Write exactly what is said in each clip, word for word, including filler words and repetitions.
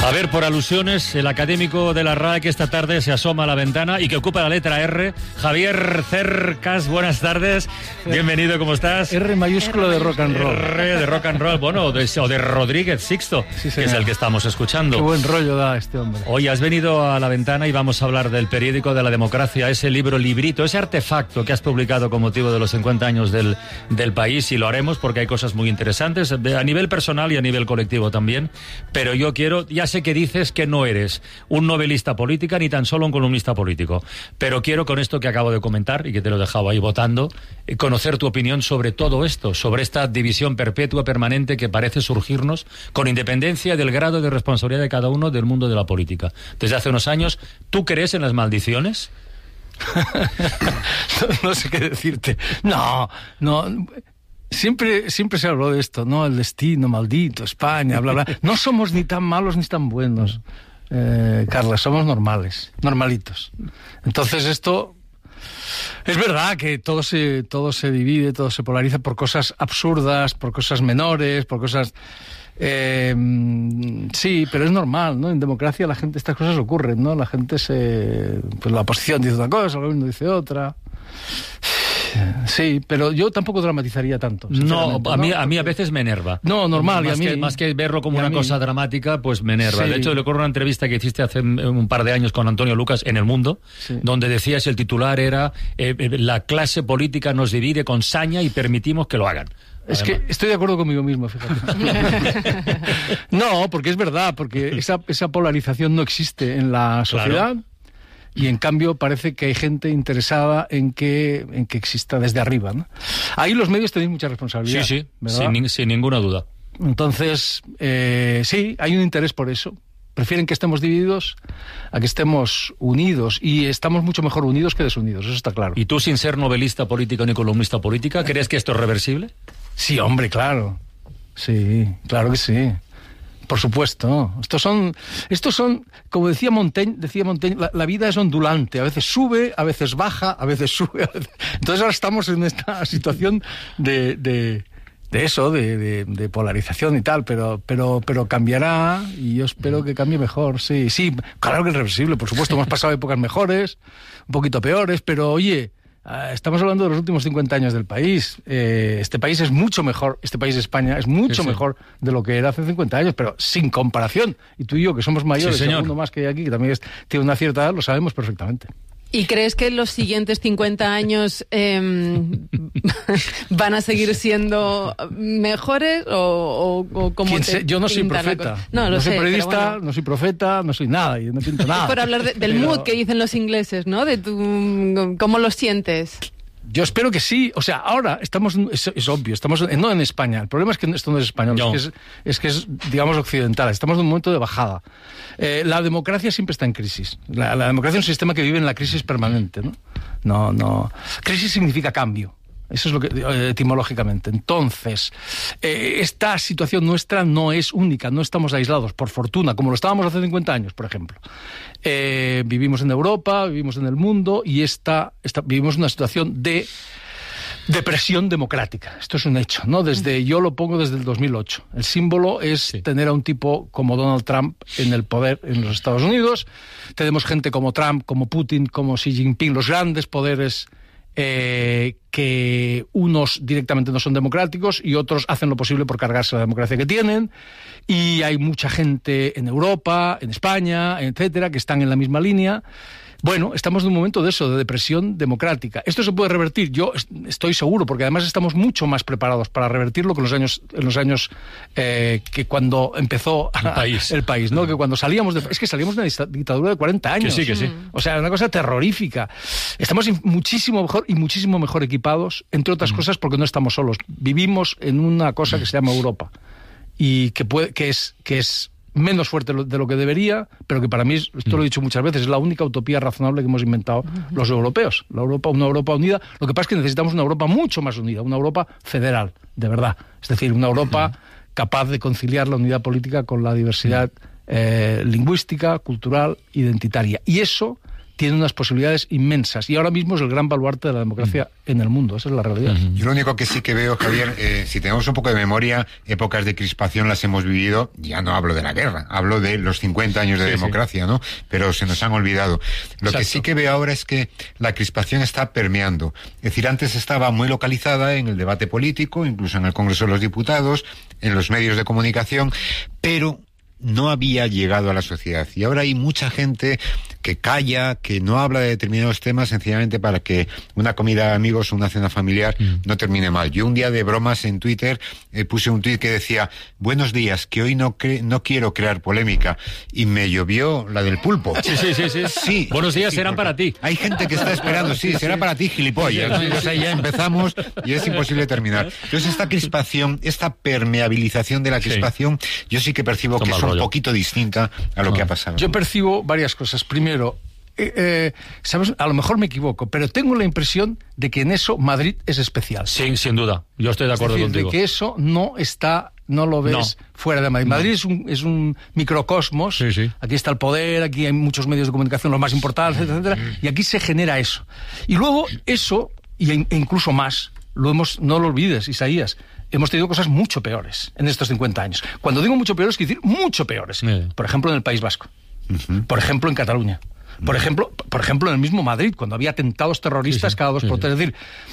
A ver, por alusiones, el académico de la R A E que esta tarde se asoma a la ventana y que ocupa la letra R, Javier Cercas, buenas tardes, bienvenido, ¿cómo estás? R mayúsculo de rock and roll. R de rock and roll, bueno, o de, o de Rodríguez Sixto, sí, que es el que estamos escuchando. Qué buen rollo da este hombre. Hoy has venido a la ventana y vamos a hablar del periódico de la democracia, ese libro librito, ese artefacto que has publicado con motivo de los cincuenta años del, del país, y lo haremos porque hay cosas muy interesantes, a nivel personal y a nivel colectivo también, pero yo quiero, ya sé que dices que no eres un novelista política ni tan solo un columnista político, pero quiero con esto que acabo de comentar y que te lo he dejado ahí votando, conocer tu opinión sobre todo esto, sobre esta división perpetua, permanente que parece surgirnos con independencia del grado de responsabilidad de cada uno del mundo de la política. Desde hace unos años, ¿tú crees en las maldiciones? no, no sé qué decirte. No, no... Siempre, siempre se habló de esto, ¿no? El destino maldito, España, bla, bla. No somos ni tan malos ni tan buenos, eh, Carla, somos normales, normalitos. Entonces esto... Es verdad que todo se, todo se divide, todo se polariza por cosas absurdas, por cosas menores, por cosas... Eh, sí, pero es normal, ¿no? En democracia la gente, estas cosas ocurren, ¿no? La gente se... Pues la oposición dice una cosa, el gobierno dice otra... Sí, pero yo tampoco dramatizaría tanto. No, a mí, ¿no? a mí a veces me enerva. No, normal. Más, y a mí, que, más que verlo como una mí, cosa dramática, pues me enerva. Sí. De hecho, recuerdo una entrevista que hiciste hace un par de años con Antonio Lucas en El Mundo, sí. donde decías, el titular era eh, la clase política nos divide con saña y permitimos que lo hagan. Es Además. que estoy de acuerdo conmigo mismo, fíjate. No, porque es verdad, porque esa, esa polarización no existe en la sociedad. Claro. Y en cambio parece que hay gente interesada en que, en que exista desde arriba, ¿no? Ahí los medios tenéis mucha responsabilidad. Sí, sí, sin, sin ninguna duda. Entonces, eh, sí, hay un interés por eso. Prefieren que estemos divididos a que estemos unidos. Y estamos mucho mejor unidos que desunidos, eso está claro. ¿Y tú, sin ser novelista político ni columnista política, crees que esto es reversible? Sí, hombre, claro. Sí, claro que sí. Por supuesto. Estos son, estos son, como decía Montaigne, decía Montaigne, la, la vida es ondulante. A veces sube, a veces baja, a veces sube. A veces... Entonces ahora estamos en esta situación de, de, de eso, de, de, de polarización y tal, pero, pero, pero cambiará y yo espero que cambie mejor. Sí, sí, claro que es reversible. Por supuesto, hemos pasado épocas mejores, un poquito peores, pero oye, estamos hablando de los últimos cincuenta años del país. Eh, este país es mucho mejor, este país de España es mucho sí, sí. mejor de lo que era hace cincuenta años, pero sin comparación. Y tú y yo, que somos mayores, sí, alguno más que hay aquí, que también es, tiene una cierta edad, lo sabemos perfectamente. ¿Y crees que los siguientes cincuenta años eh, van a seguir siendo mejores o, o, o como te Yo no soy profeta. No, no lo soy sé, periodista, bueno. no soy profeta, no soy nada, yo no pinto nada. Por hablar de, del pero... mood que dicen los ingleses, ¿no? De tu, ¿cómo lo sientes? Yo espero que sí. O sea, ahora estamos... Es, es obvio, estamos en, no en España. El problema es que esto no es español, no. Es, que es, es que es, digamos, occidental. Estamos en un momento de bajada. Eh, la democracia siempre está en crisis. La, la democracia es un sistema que vive en la crisis permanente, ¿no? No, no... Crisis significa cambio. Eso es lo que, eh, etimológicamente. Entonces, eh, esta situación nuestra no es única, no estamos aislados, por fortuna, como lo estábamos hace cincuenta años, por ejemplo. Eh, vivimos en Europa, vivimos en el mundo, y esta, esta, vivimos una situación de depresión democrática. Esto es un hecho, ¿no? Desde, yo lo pongo desde el dos mil ocho. El símbolo es sí. tener a un tipo como Donald Trump en el poder en los Estados Unidos. Tenemos gente como Trump, como Putin, como Xi Jinping, los grandes poderes Eh, que unos directamente no son democráticos y otros hacen lo posible por cargarse la democracia que tienen, y hay mucha gente en Europa, en España, etcétera, que están en la misma línea. Bueno, estamos en un momento de eso, de depresión democrática. ¿Esto se puede revertir? Yo estoy seguro, porque además estamos mucho más preparados para revertirlo que en los años, en los años eh, que cuando empezó el país, el país, ¿no? Que cuando salíamos de... Es que salíamos de una dictadura de cuarenta años. Que sí, que sí. O sea, una cosa terrorífica. Estamos muchísimo mejor y muchísimo mejor equipados, entre otras mm. cosas porque no estamos solos. Vivimos en una cosa que se llama Europa y que, puede, que es... Que es menos fuerte de lo que debería, pero que para mí, esto lo he dicho muchas veces, es la única utopía razonable que hemos inventado los europeos. La Europa, una Europa unida. Lo que pasa es que necesitamos una Europa mucho más unida, una Europa federal, de verdad. Es decir, una Europa capaz de conciliar la unidad política con la diversidad eh, lingüística, cultural, identitaria. Y eso tiene unas posibilidades inmensas y ahora mismo es el gran baluarte de la democracia mm. en el mundo. Esa es la realidad. Mm. Yo lo único que sí que veo, Javier, eh, si tenemos un poco de memoria, épocas de crispación las hemos vivido, ya no hablo de la guerra, hablo de los cincuenta años de sí, democracia, sí. ¿no? Pero se nos han olvidado. Lo Exacto. que sí que veo ahora es que la crispación está permeando. Es decir, antes estaba muy localizada en el debate político, incluso en el Congreso de los Diputados, en los medios de comunicación, pero no había llegado a la sociedad. Y ahora hay mucha gente que calla, que no habla de determinados temas sencillamente para que una comida de amigos o una cena familiar mm. no termine mal. Yo un día de bromas en Twitter eh, puse un tuit que decía: buenos días, que hoy no cre- no quiero crear polémica, y me llovió la del pulpo. Sí, sí, sí. sí. sí buenos días sí, serán para ti. Hay gente que está esperando, sí, será para ti, gilipollas. Sí, sí, sí. O sea, ya empezamos y es imposible terminar. Entonces esta crispación, esta permeabilización de la crispación, sí. yo sí que percibo Toma que es un rollo. poquito distinta a lo no. que ha pasado. Yo percibo varias cosas. Primero, eh, eh, sabes, a lo mejor me equivoco, pero tengo la impresión de que en eso Madrid es especial. Sí, sin duda. Yo estoy de acuerdo es decir, contigo. De que eso no está, no lo ves no. fuera de Madrid. No. Madrid es un, es un microcosmos. Sí, sí. Aquí está el poder, aquí hay muchos medios de comunicación, los más importantes, etcétera, etcétera, y aquí se genera eso. Y luego eso, y e incluso más, lo hemos, no lo olvides, Isaías, hemos tenido cosas mucho peores en estos cincuenta años. Cuando digo mucho peores, quiero decir mucho peores. Sí. Por ejemplo, en el País Vasco. Uh-huh. Por ejemplo, en Cataluña. Por ejemplo, por ejemplo, en el mismo Madrid, cuando había atentados terroristas sí, sí. cada dos sí, por tres. Sí. Es decir,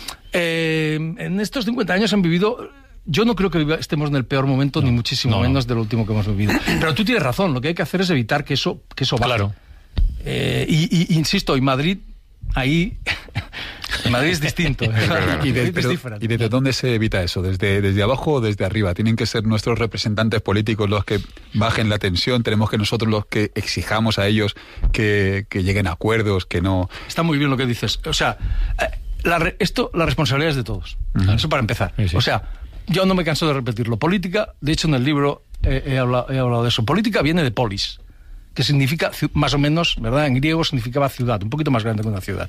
eh, en estos cincuenta años han vivido... Yo no creo que viva, estemos en el peor momento, no, ni muchísimo no, menos no. del último que hemos vivido. Pero tú tienes razón, lo que hay que hacer es evitar que eso, que eso baje. Claro. Eh, y, y, insisto, y Madrid, ahí... Madrid es distinto. ¿eh? y, de, pero, ¿Y desde dónde se evita eso? ¿Desde, ¿Desde abajo o desde arriba? ¿Tienen que ser nuestros representantes políticos los que bajen la tensión? ¿Tenemos que nosotros los que exijamos a ellos que, que lleguen a acuerdos, que no...? Está muy bien lo que dices. O sea, la, esto, la responsabilidad es de todos. Uh-huh. Eso para empezar. Sí, sí. O sea, yo no me canso de repetirlo. Política, de hecho en el libro eh, he, hablado, he hablado de eso. Política viene de polis, que significa, más o menos, ¿verdad? En griego significaba ciudad, un poquito más grande que una ciudad.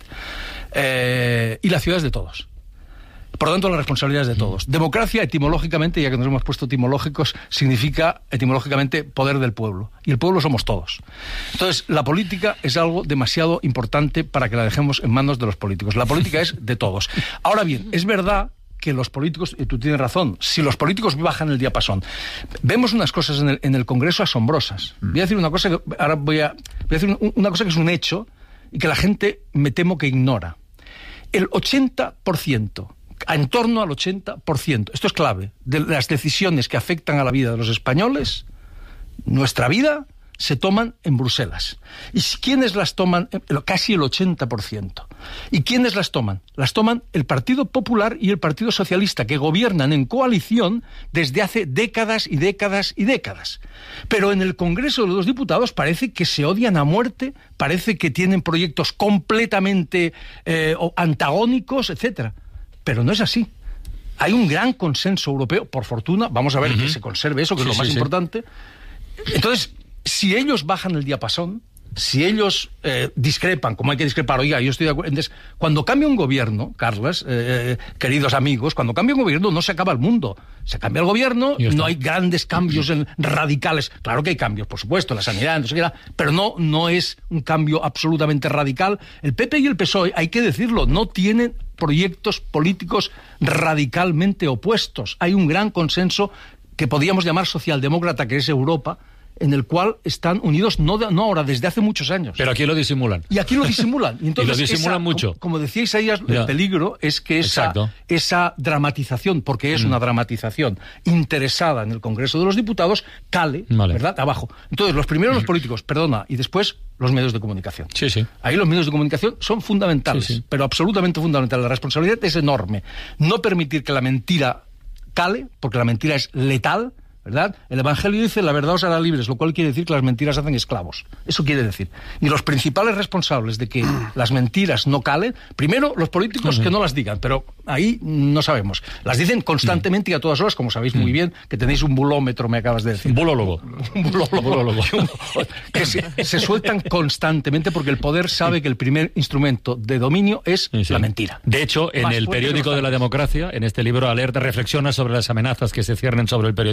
Eh, y la ciudad es de todos. Por lo tanto, la responsabilidad es de todos. Democracia, etimológicamente, ya que nos hemos puesto etimológicos, significa, etimológicamente, poder del pueblo. Y el pueblo somos todos. Entonces, la política es algo demasiado importante para que la dejemos en manos de los políticos. La política es de todos. Ahora bien, es verdad que los políticos, y tú tienes razón, si los políticos bajan el diapasón, vemos unas cosas en el, en el Congreso asombrosas. Voy a decir una cosa que ahora voy a, voy a decir una cosa que es un hecho y que la gente me temo que ignora. El ochenta por ciento, en torno al ochenta por ciento, esto es clave, de las decisiones que afectan a la vida de los españoles, nuestra vida, se toman en Bruselas. ¿Y quiénes las toman? Casi el ochenta por ciento. ¿Y quiénes las toman? Las toman el Partido Popular y el Partido Socialista, que gobiernan en coalición desde hace décadas y décadas y décadas. Pero en el Congreso de los Diputados parece que se odian a muerte, parece que tienen proyectos completamente eh, antagónicos, etcétera. Pero no es así. Hay un gran consenso europeo, por fortuna, vamos a ver uh-huh. que se conserve eso, que sí, es lo más sí, importante. Sí. Entonces, si ellos bajan el diapasón, si ellos eh, discrepan, como hay que discrepar, oiga, yo estoy de acuerdo. Entonces, cuando cambia un gobierno, Carles, eh, queridos amigos, cuando cambia un gobierno no se acaba el mundo. Se cambia el gobierno, no hay grandes cambios en, radicales. Claro que hay cambios, por supuesto, la sanidad, no sé qué, pero no, no es un cambio absolutamente radical. El P P y el P S O E, hay que decirlo, no tienen proyectos políticos radicalmente opuestos. Hay un gran consenso que podríamos llamar socialdemócrata, que es Europa, en el cual están unidos no, de, no ahora, desde hace muchos años. Pero aquí lo disimulan. Y aquí lo disimulan. Y, entonces y lo disimulan esa, mucho. Como, como decía Isaías, ya. El peligro es que esa, esa dramatización, porque es mm. una dramatización interesada en el Congreso de los Diputados, cale, vale. ¿verdad?, abajo. Entonces, los primeros los políticos, perdona, y después los medios de comunicación. Sí, sí. Ahí los medios de comunicación son fundamentales, sí, sí. pero absolutamente fundamentales. La responsabilidad es enorme. No permitir que la mentira cale, porque la mentira es letal, ¿verdad? El Evangelio dice, la verdad os hará libres, lo cual quiere decir que las mentiras hacen esclavos. Eso quiere decir. Y los principales responsables de que las mentiras no calen, primero, los políticos uh-huh. que no las digan, pero ahí no sabemos. Las dicen constantemente uh-huh. y a todas horas, como sabéis uh-huh. muy bien, que tenéis un bulómetro, me acabas de decir. Un bulólogo. Un bulólogo. bulólogo. que se, se sueltan constantemente porque el poder sabe que el primer instrumento de dominio es sí, sí. la mentira. De hecho, en Más el periódico de la democracia, en este libro, Alerta reflexiona sobre las amenazas que se ciernen sobre el periodismo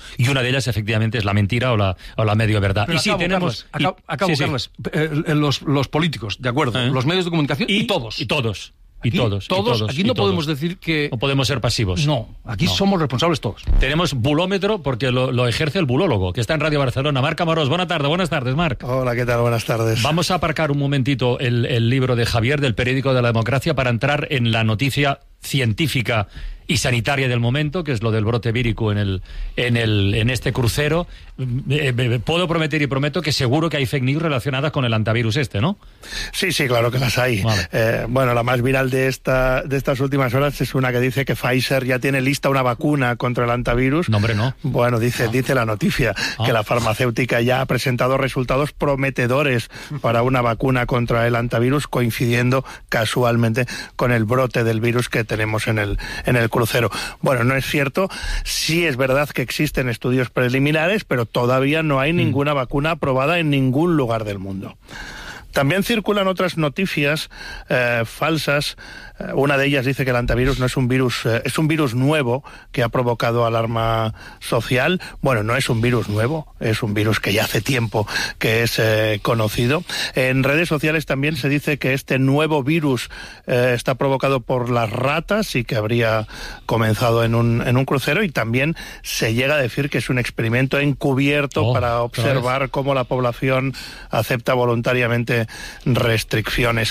Y una de ellas, efectivamente, es la mentira o la, o la medio verdad. Pero y sí, acabo, tenemos... Carles, acabo, acabo, sí, sí. Carles. Eh, los, los políticos, de acuerdo, ¿Eh? los medios de comunicación y, y todos. Y todos. Y aquí, todos, todos, y todos. Aquí no y todos. podemos decir que... No podemos ser pasivos. No, aquí no. somos responsables todos. Tenemos bulómetro porque lo, lo ejerce el bulólogo, que está en Radio Barcelona. Marc Amorós, buenas tardes, buenas tardes, Marc. Hola, ¿qué tal? Buenas tardes. Vamos a aparcar un momentito el, el libro de Javier, del Periódico de la Democracia, para entrar en la noticia científica y sanitaria del momento, que es lo del brote vírico en el en el en este crucero. Eh, eh, puedo prometer y prometo que seguro que hay fake news relacionadas con el antivirus este, ¿no? Sí, sí, claro que las hay. Vale. Eh, bueno, la más viral de esta de estas últimas horas es una que dice que Pfizer ya tiene lista una vacuna contra el antivirus. No, hombre, no. Bueno, dice no. dice la noticia ah. que la farmacéutica ya ha presentado resultados prometedores para una vacuna contra el antivirus, coincidiendo casualmente con el brote del virus que tenemos en el en el crucero. Bueno, no es cierto. Sí es verdad que existen estudios preliminares, pero todavía no hay mm. ninguna vacuna aprobada en ningún lugar del mundo. También circulan otras noticias eh, falsas. Una de ellas dice que el antivirus no es un virus, eh, es un virus nuevo que ha provocado alarma social. Bueno, no es un virus nuevo, es un virus que ya hace tiempo que es eh, conocido. En redes sociales también se dice que este nuevo virus eh, está provocado por las ratas y que habría comenzado en un, en un crucero, y también se llega a decir que es un experimento encubierto oh, para observar cómo la población acepta voluntariamente restricciones.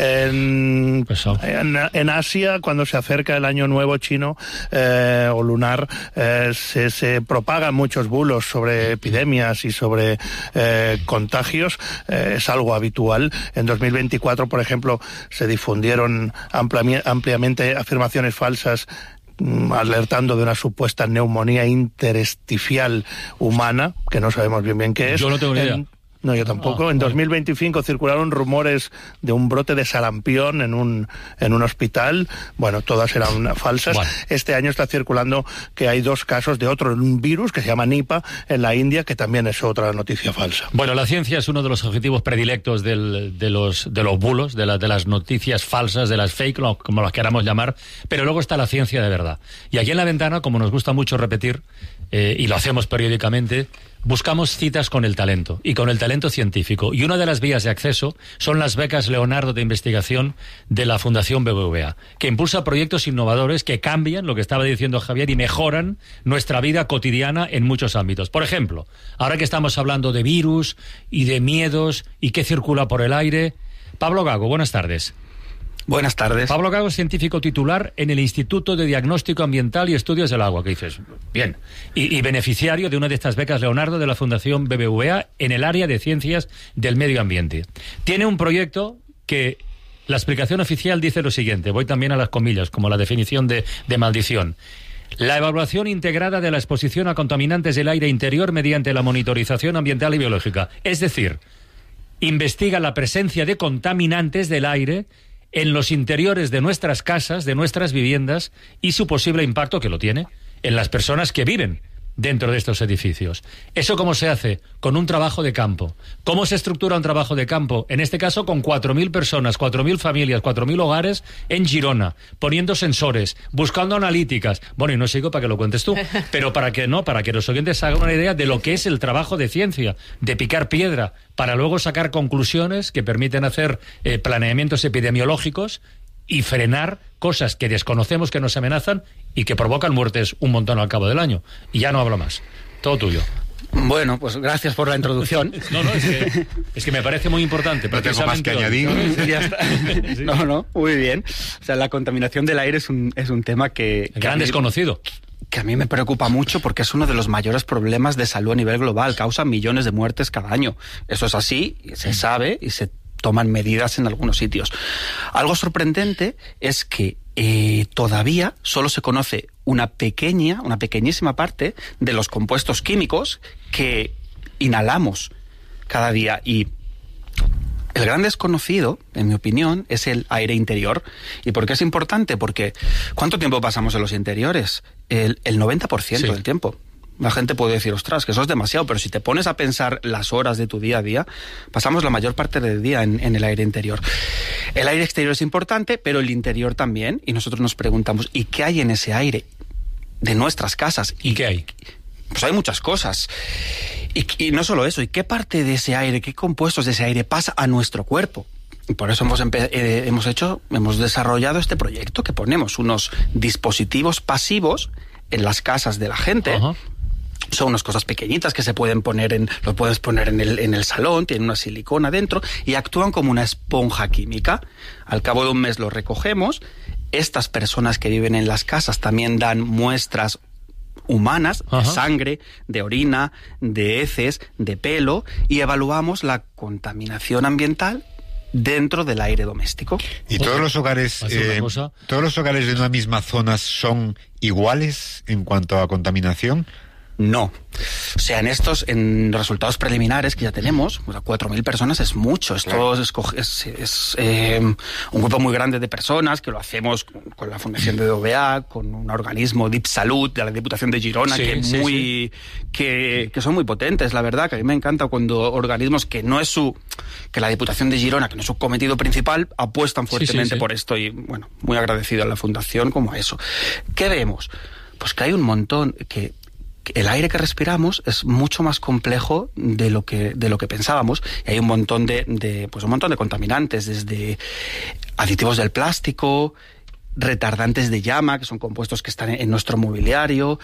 En, en En Asia, cuando se acerca el año nuevo chino eh, o lunar, eh, se, se propagan muchos bulos sobre epidemias y sobre eh, contagios. Eh, es algo habitual. En dos mil veinticuatro, por ejemplo, se difundieron amplia, ampliamente afirmaciones falsas alertando de una supuesta neumonía intersticial humana, que no sabemos bien bien qué es. Yo no tengo ni idea. En, No, yo tampoco. En dos mil veinticinco circularon rumores de un brote de sarampión en un en un hospital. Bueno, todas eran falsas. Bueno. Este año está circulando que hay dos casos de otro un virus que se llama Nipah en la India, que también es otra noticia falsa. Bueno, la ciencia es uno de los objetivos predilectos del, de los de los bulos, de, la, de las noticias falsas, de las fake, como las queramos llamar, pero luego está la ciencia de verdad. Y aquí en La Ventana, como nos gusta mucho repetir, eh, y lo hacemos periódicamente, buscamos citas con el talento, y con el talento científico. Y una de las vías de acceso son las becas Leonardo de investigación de la Fundación B B V A, que impulsa proyectos innovadores que cambian, lo que estaba diciendo Javier, y mejoran nuestra vida cotidiana en muchos ámbitos. Por ejemplo, ahora que estamos hablando de virus y de miedos y qué circula por el aire, Pablo Gago, buenas tardes. Buenas tardes. Pablo Gago es científico titular en el Instituto de Diagnóstico Ambiental y Estudios del Agua, que dices, bien, y, y beneficiario de una de estas becas Leonardo de la Fundación B B V A en el área de ciencias del medio ambiente. Tiene un proyecto que la explicación oficial dice lo siguiente, voy también a las comillas, como la definición de, de maldición. La evaluación integrada de la exposición a contaminantes del aire interior mediante la monitorización ambiental y biológica. Es decir, investiga la presencia de contaminantes del aire en los interiores de nuestras casas, de nuestras viviendas, y su posible impacto, que lo tiene, en las personas que viven dentro de estos edificios. ¿Eso cómo se hace? Con un trabajo de campo. ¿Cómo se estructura un trabajo de campo? En este caso con cuatro mil personas, cuatro mil familias, cuatro mil hogares en Girona, poniendo sensores, buscando analíticas. Bueno, y no sigo para que lo cuentes tú, pero para que no, para que los oyentes hagan una idea de lo que es el trabajo de ciencia, de picar piedra, para luego sacar conclusiones que permiten hacer eh, planeamientos epidemiológicos y frenar cosas que desconocemos, que nos amenazan y que provocan muertes un montón al cabo del año. Y ya no hablo más. Todo tuyo. Bueno, pues gracias por la introducción. No, no, es que, es que me parece muy importante. No tengo más que añadir. Ya está. No, no, muy bien. O sea, la contaminación del aire es un, es un tema que... que gran mí, desconocido. Que a mí me preocupa mucho porque es uno de los mayores problemas de salud a nivel global. Causa millones de muertes cada año. Eso es así, se sabe y se toman medidas en algunos sitios. Algo sorprendente es que eh, todavía solo se conoce una pequeña, una pequeñísima parte de los compuestos químicos que inhalamos cada día. Y el gran desconocido, en mi opinión, es el aire interior. ¿Y por qué es importante? Porque ¿cuánto tiempo pasamos en los interiores? El, el noventa por ciento sí. del tiempo. La gente puede decir, ostras, que eso es demasiado, pero si te pones a pensar las horas de tu día a día, pasamos la mayor parte del día en, en el aire interior. El aire exterior es importante, pero el interior también, y nosotros nos preguntamos, ¿y qué hay en ese aire de nuestras casas? ¿Y qué hay? Pues hay muchas cosas. Y, y no solo eso, ¿y qué parte de ese aire, qué compuestos de ese aire pasa a nuestro cuerpo? Y por eso hemos, eh, hemos hecho, hemos desarrollado este proyecto que ponemos unos dispositivos pasivos en las casas de la gente. Uh-huh. Son unas cosas pequeñitas que se pueden poner en, lo puedes poner en el, en el salón, tienen una silicona dentro y actúan como una esponja química. Al cabo de un mes los recogemos. Estas personas que viven en las casas también dan muestras humanas, uh-huh, de sangre, de orina, de heces, de pelo, y evaluamos la contaminación ambiental dentro del aire doméstico. ¿Y todos los hogares, eh, todos los hogares de una misma zona son iguales en cuanto a contaminación? No. O sea, en estos, en resultados preliminares que ya tenemos, pues a cuatro mil personas es mucho. Esto claro. es, es, es eh, un grupo muy grande de personas que lo hacemos con, con la Fundación de D O B A, con un organismo DipSalut de la Diputación de Girona, sí, que, sí, muy, sí. Que, que son muy potentes, la verdad, que a mí me encanta cuando organismos que no es su, que la Diputación de Girona, que no es su cometido principal, apuestan fuertemente sí, sí, sí. por esto y, bueno, muy agradecido a la Fundación como a eso. ¿Qué vemos? Pues que hay un montón que el aire que respiramos es mucho más complejo de lo que de lo que pensábamos y hay un montón de, de pues un montón de contaminantes, desde aditivos del plástico, retardantes de llama, que son compuestos que están en nuestro mobiliario,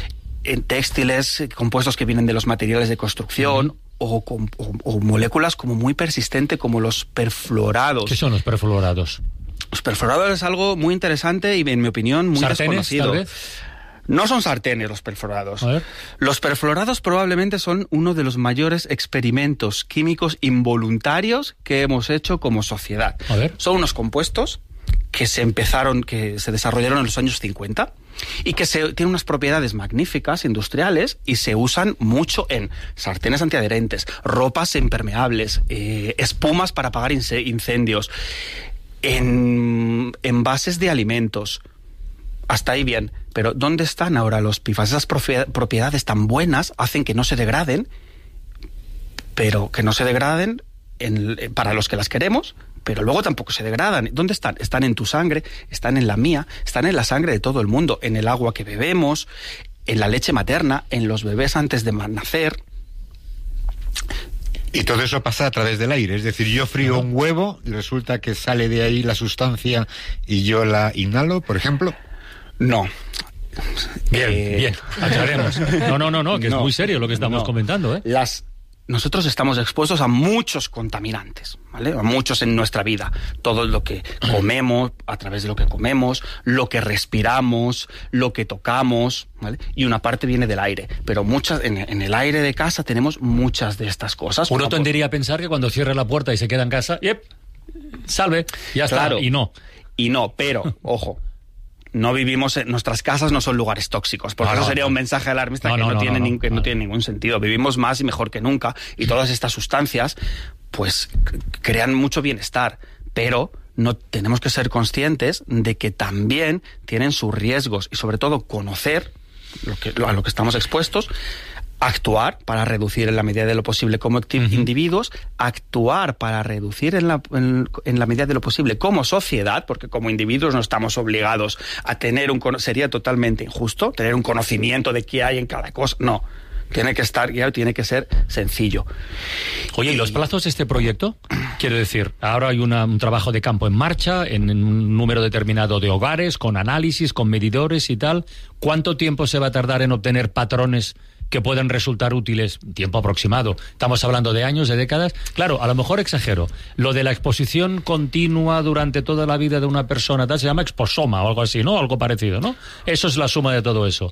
en textiles, compuestos que vienen de los materiales de construcción. Uh-huh. O, o, o moléculas como muy persistentes como los perfluorados. ¿Qué son los perfluorados? Los perfluorados es algo muy interesante y, en mi opinión, muy ¿Sartenes, desconocido. Tal vez? No son sartenes los perfluorados. Los perfluorados probablemente son uno de los mayores experimentos químicos involuntarios que hemos hecho como sociedad. A ver. Son unos compuestos que se empezaron, que se desarrollaron en los años cincuenta y que se, tienen unas propiedades magníficas, industriales, y se usan mucho en sartenes antiadherentes, ropas impermeables, eh, espumas para apagar incendios, en envases de alimentos. Hasta ahí bien, pero ¿dónde están ahora los P F A S? Esas propiedades tan buenas hacen que no se degraden, pero que no se degraden en, para los que las queremos, pero luego tampoco se degradan. ¿Dónde están? Están en tu sangre, están en la mía, están en la sangre de todo el mundo, en el agua que bebemos, en la leche materna, en los bebés antes de nacer. Y todo eso pasa a través del aire, es decir, yo frío un huevo, resulta que sale de ahí la sustancia y yo la inhalo, por ejemplo. No. Bien, eh... bien, aclaremos. No, no, no, no, que no, es muy serio lo que estamos no. comentando, ¿eh? Las... Nosotros estamos expuestos a muchos contaminantes, ¿vale? A muchos en nuestra vida. Todo lo que comemos, a través de lo que comemos, lo que respiramos, lo que tocamos, ¿vale? Y una parte viene del aire. Pero muchas, en, en el aire de casa tenemos muchas de estas cosas. Uno tendería a pensar que cuando cierre la puerta y se queda en casa, yep, salve, ya claro, está, y no. Y no, pero, ojo, no vivimos en nuestras casas, no son lugares tóxicos, porque no, eso sería no. un mensaje alarmista no, que, no, no, tiene, no, no, que no. no tiene ningún sentido. Vivimos más y mejor que nunca y todas estas sustancias pues crean mucho bienestar, pero no tenemos que ser conscientes de que también tienen sus riesgos y sobre todo conocer lo que, a lo que estamos expuestos, actuar para reducir en la medida de lo posible como uh-huh. individuos, actuar para reducir en la, en, en la medida de lo posible como sociedad, porque como individuos no estamos obligados a tener un... Sería totalmente injusto tener un conocimiento de qué hay en cada cosa. No, tiene que estar guiado, tiene que ser sencillo. Oye, ¿y los plazos de este proyecto? Quiero decir, ahora hay una, un trabajo de campo en marcha, en un número determinado de hogares, con análisis, con medidores y tal. ¿Cuánto tiempo se va a tardar en obtener patrones que puedan resultar útiles? Tiempo aproximado. Estamos hablando de años, de décadas. Claro, a lo mejor exagero. Lo de la exposición continua durante toda la vida de una persona, tal, se llama exposoma o algo así, ¿no? Algo parecido, ¿no? Eso es la suma de todo eso.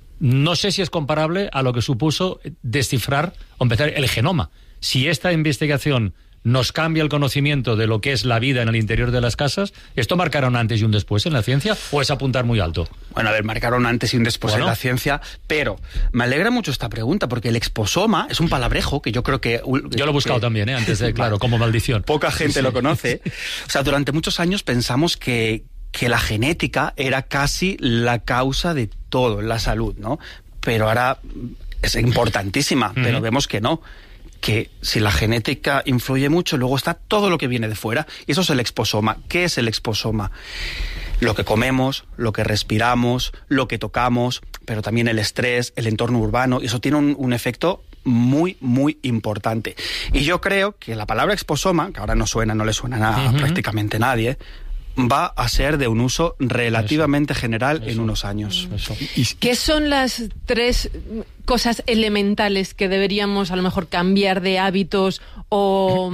No sé si es comparable a lo que supuso descifrar o empezar el genoma. Si esta investigación nos cambia el conocimiento de lo que es la vida en el interior de las casas, ¿esto marcará un antes y un después en la ciencia o es apuntar muy alto? Bueno, a ver, marcaron un antes y un después bueno. en la ciencia, pero me alegra mucho esta pregunta porque el exposoma es un palabrejo que yo creo que... Yo lo he buscado que, también, ¿eh? Antes de, claro, como maldición. Poca gente sí. lo conoce. O sea, durante muchos años pensamos que, que la genética era casi la causa de todo en la salud, ¿no? Pero ahora es importantísima, uh-huh. pero vemos que no. Que si la genética influye mucho, luego está todo lo que viene de fuera, y eso es el exposoma. ¿Qué es el exposoma? Lo que comemos, lo que respiramos, lo que tocamos, pero también el estrés, el entorno urbano, y eso tiene un, un efecto muy, muy importante. Y yo creo que la palabra exposoma, que ahora no suena, no le suena nada a uh-huh. prácticamente nadie, va a ser de un uso relativamente eso, general eso, en unos años. Eso. ¿Qué son las tres cosas elementales que deberíamos a lo mejor cambiar de hábitos o...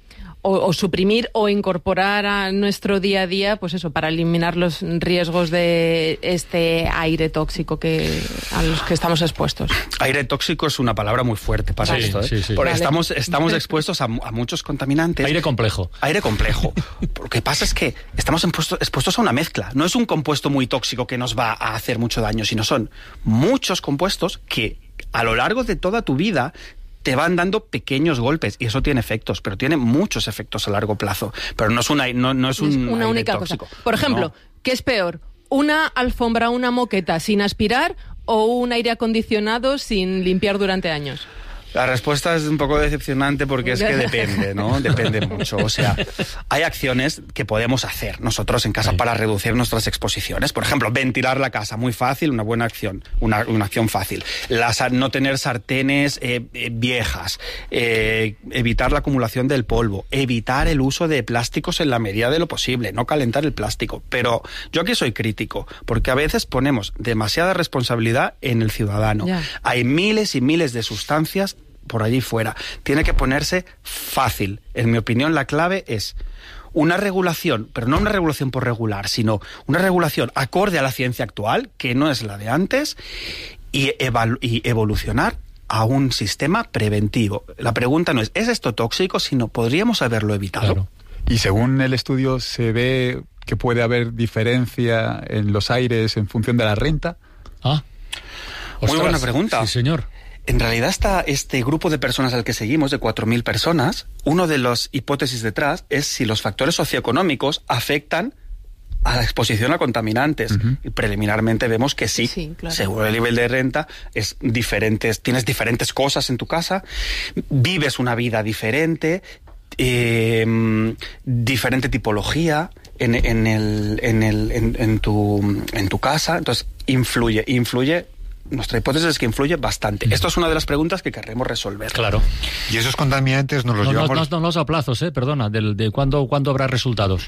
O, o suprimir o incorporar a nuestro día a día, pues eso, para eliminar los riesgos de este aire tóxico que a los que estamos expuestos? Aire tóxico es una palabra muy fuerte para sí, esto, ¿eh? Sí, sí. Porque vale. estamos, estamos expuestos a, a muchos contaminantes. Aire complejo. Aire complejo. Lo que pasa es que estamos expuestos, expuestos a una mezcla. No es un compuesto muy tóxico que nos va a hacer mucho daño, sino son muchos compuestos que a lo largo de toda tu vida te van dando pequeños golpes y eso tiene efectos, pero tiene muchos efectos a largo plazo. Pero no es una, no, no es un es una aire única tóxico. cosa. Por ejemplo, no. ¿Qué es peor? ¿Una alfombra, una moqueta sin aspirar o un aire acondicionado sin limpiar durante años? La respuesta es un poco decepcionante porque es que depende, ¿no? Depende mucho. O sea, hay acciones que podemos hacer nosotros en casa sí. para reducir nuestras exposiciones. Por ejemplo, ventilar la casa, muy fácil, una buena acción, una, una acción fácil. Las, no tener sartenes eh, eh, viejas, eh, evitar la acumulación del polvo, evitar el uso de plásticos en la medida de lo posible, no calentar el plástico. Pero yo aquí soy crítico, porque a veces ponemos demasiada responsabilidad en el ciudadano. Yeah. Hay miles y miles de sustancias por allí fuera. Tiene que ponerse fácil. En mi opinión, la clave es una regulación, pero no una regulación por regular, sino una regulación acorde a la ciencia actual, que no es la de antes, y, evalu- y evolucionar a un sistema preventivo. La pregunta no es, ¿es esto tóxico? Sino, ¿podríamos haberlo evitado? Claro. Y según el estudio, ¿se ve que puede haber diferencia en los aires en función de la renta? Ah. Muy buena pregunta. Sí, señor. En realidad está este grupo de personas al que seguimos, de cuatro mil personas, uno de las hipótesis detrás es si los factores socioeconómicos afectan a la exposición a contaminantes. Uh-huh. Y preliminarmente vemos que sí, sí claro. Según el nivel de renta, es diferentes, tienes diferentes cosas en tu casa, vives una vida diferente, eh, diferente tipología en, en, el, en, el, en, en, tu, en tu casa, entonces influye, influye. Nuestra hipótesis es que influye bastante. Mm. Esto es una de las preguntas que querremos resolver. Claro. Y esos contaminantes nos los no, llevamos... No, no, no los aplazos, eh, perdona, de, de ¿cuándo, ¿cuándo habrá resultados?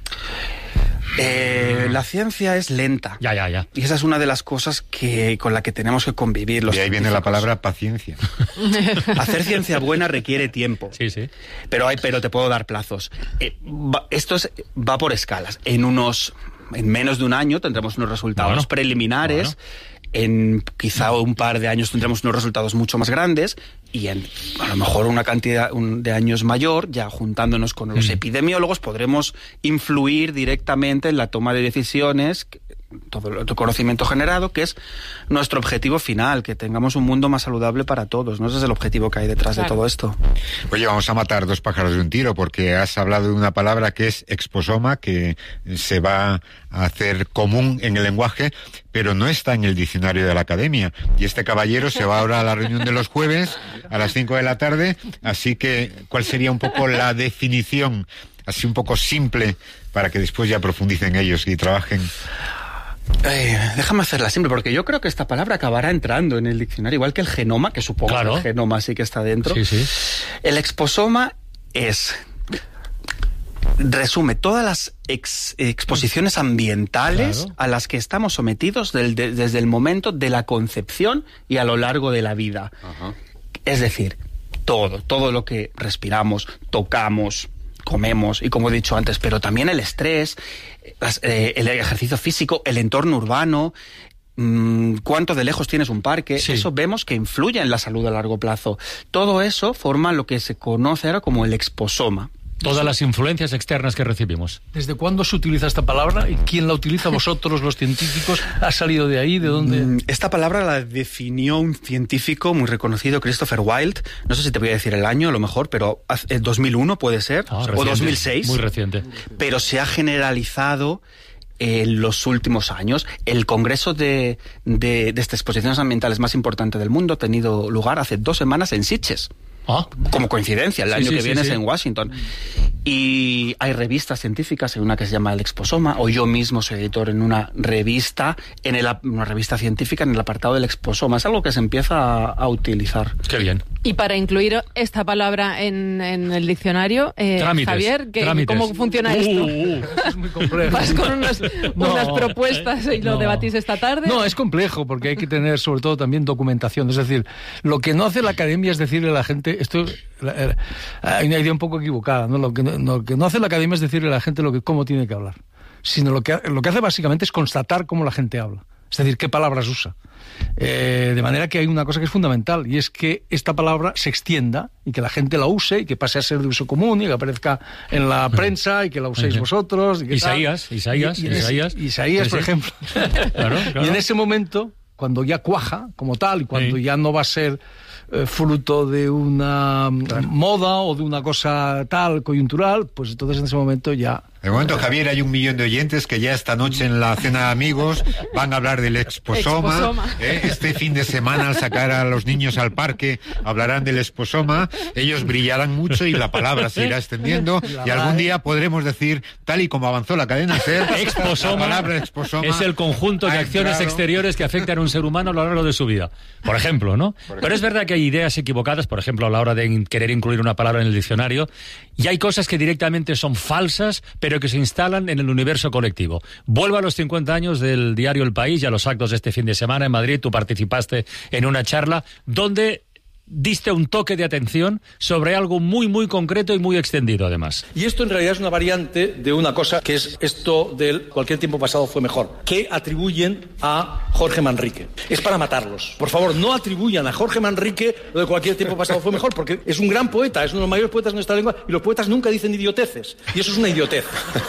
Eh, la ciencia es lenta. Ya, ya, ya. Y esa es una de las cosas que con la que tenemos que convivir los Y ahí viene la palabra paciencia. Hacer ciencia buena requiere tiempo. Sí, sí. Pero, hay, pero te puedo dar plazos. Eh, va, esto es, va por escalas. En unos... En menos de un año tendremos unos resultados bueno, preliminares... Bueno. En quizá un par de años tendremos unos resultados mucho más grandes y en a lo mejor una cantidad de años mayor, ya juntándonos con los mm. epidemiólogos, podremos influir directamente en la toma de decisiones, todo el conocimiento generado, que es nuestro objetivo final, que tengamos un mundo más saludable para todos, ¿no? Ese es el objetivo que hay detrás claro. de todo esto. Oye, vamos a matar dos pájaros de un tiro, porque has hablado de una palabra que es exposoma, que se va a hacer común en el lenguaje, pero no está en el diccionario de la academia. Y este caballero se va ahora a la reunión de los jueves a las cinco de la tarde, así que, ¿cuál sería un poco la definición, así un poco simple, para que después ya profundicen ellos y trabajen? Eh, déjame hacerla simple, porque yo creo que esta palabra acabará entrando en el diccionario, igual que el genoma, que supongo claro. que el genoma sí que está dentro. Sí, sí. El exposoma es... resume todas las ex, exposiciones ambientales claro. a las que estamos sometidos del, de, desde el momento de la concepción y a lo largo de la vida. Ajá. Es decir, todo, todo lo que respiramos, tocamos, comemos, y como he dicho antes, pero también el estrés, las, eh, el ejercicio físico, el entorno urbano, mmm, cuánto de lejos tienes un parque, sí. Eso vemos que influye en la salud a largo plazo. Todo eso forma lo que se conoce ahora como el exposoma. Todas las influencias externas que recibimos. ¿Desde cuándo se utiliza esta palabra y quién la utiliza? ¿Vosotros, los científicos? ¿Ha salido de ahí? ¿De dónde? Esta palabra la definió un científico muy reconocido, Christopher Wilde. No sé si te voy a decir el año, a lo mejor, pero el dos mil uno puede ser, ah, o reciente, dos mil seis. Muy reciente. Pero se ha generalizado en los últimos años. El congreso de, de, de estas exposiciones ambientales más importante del mundo ha tenido lugar hace dos semanas en Sitges. Ah. Como coincidencia, el sí, año sí, que sí, viene sí. es en Washington. Y hay revistas científicas, hay una que se llama El Exposoma, o yo mismo soy editor en una revista, en el, una revista científica en el apartado del exposoma. Es algo que se empieza a, a utilizar. Qué bien. Y para incluir esta palabra en, en el diccionario, eh, trámites, Javier, ¿qué, trámites. ¿cómo funciona esto? Uh, uh, es muy complejo. Vas con unos, No, unas propuestas y lo no. debatís esta tarde. No, es complejo porque hay que tener sobre todo también documentación. Es decir, lo que no hace la academia es decirle a la gente, esto la, la, hay una idea un poco equivocada, ¿no? Lo que no, lo que no hace la academia es decirle a la gente lo que cómo tiene que hablar, sino lo que lo que hace básicamente es constatar cómo la gente habla. Es decir, qué palabras usa. Eh, de manera que hay una cosa que es fundamental, y es que esta palabra se extienda y que la gente la use y que pase a ser de uso común y que aparezca en la prensa y que la uséis vosotros. Y que Isaías, tal. Isaías, y, y Isaías. Ese, Isaías, sí, por sí. ejemplo. Claro, claro. Y en ese momento, cuando ya cuaja como tal y cuando sí. ya no va a ser eh, fruto de una claro. moda o de una cosa tal, coyuntural, pues entonces en ese momento ya... De momento, Javier, hay un millón de oyentes que ya esta noche en la cena de amigos van a hablar del exposoma. Exposoma. ¿eh? Este fin de semana, al sacar a los niños al parque, hablarán del exposoma. Ellos brillarán mucho y la palabra se irá extendiendo. Y algún día podremos decir, tal y como avanzó la cadena SER, Exposoma, la palabra exposoma es el conjunto de ha acciones entrado. exteriores que afectan a un ser humano a lo largo de su vida. Por ejemplo, ¿no? Por Pero es verdad que hay ideas equivocadas, por ejemplo, a la hora de in- querer incluir una palabra en el diccionario, y hay cosas que directamente son falsas, pero que se instalan en el universo colectivo. Vuelvo a los cincuenta años del diario El País y a los actos de este fin de semana en Madrid. Tú participaste en una charla donde diste un toque de atención sobre algo muy, muy concreto y muy extendido, además. Y esto en realidad es una variante de una cosa que es esto del cualquier tiempo pasado fue mejor, que atribuyen a Jorge Manrique. Es para matarlos. Por favor, no atribuyan a Jorge Manrique lo de cualquier tiempo pasado fue mejor, porque es un gran poeta, es uno de los mayores poetas de nuestra lengua, y los poetas nunca dicen idioteces. Y eso es una idiotez.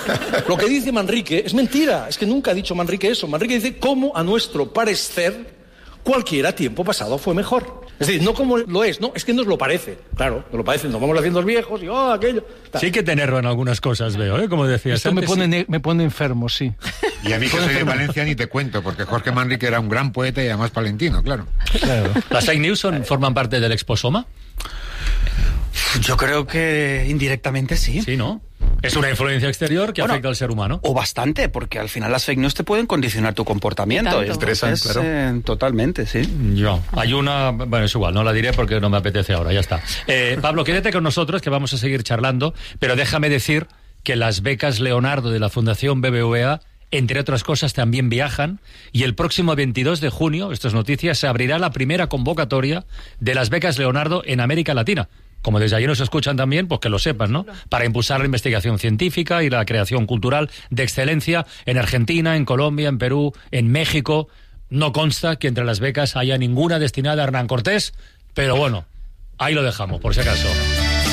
Lo que dice Manrique es mentira, es que nunca ha dicho Manrique eso. Manrique dice cómo, a nuestro parecer, cualquiera tiempo pasado fue mejor. Es decir, no como lo es, no, es que nos lo parece. Claro, nos lo parece, nos vamos haciendo los viejos y oh, aquello. Tal. Sí hay que tenerlo en algunas cosas, veo, ¿eh? Como decías Esto me antes, pone, sí. ne- me pone enfermo, sí. Y a mí que soy de Valencia ni te cuento, porque Jorge Manrique era un gran poeta y además palentino, claro. Claro. ¿Las fake news son, forman parte del exposoma? Yo creo que indirectamente sí. Sí, ¿no? Es una influencia exterior que Bueno, afecta al ser humano. O bastante, porque al final las fake news te pueden condicionar tu comportamiento. Tanto. Y entonces, Estresan, claro. eh, totalmente, sí. Yo. Hay una... Bueno, es igual, no la diré porque no me apetece ahora, ya está. Eh, Pablo, quédate con nosotros que vamos a seguir charlando, pero déjame decir que las becas Leonardo de la Fundación B B V A, entre otras cosas, también viajan, y el próximo veintidós de junio, esto es noticia, se abrirá la primera convocatoria de las becas Leonardo en América Latina. Como desde allí nos escuchan también, pues que lo sepan, ¿no? Para impulsar la investigación científica y la creación cultural de excelencia en Argentina, en Colombia, en Perú, en México. No consta que entre las becas haya ninguna destinada a Hernán Cortés, pero bueno, ahí lo dejamos, por si acaso.